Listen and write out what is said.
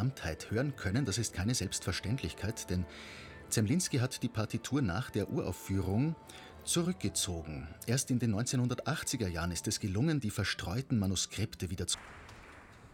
Gesamtheit hören können, das ist keine Selbstverständlichkeit, denn Zemlinsky hat die Partitur nach der Uraufführung zurückgezogen. Erst in den 1980er Jahren ist es gelungen, die verstreuten Manuskripte wieder zu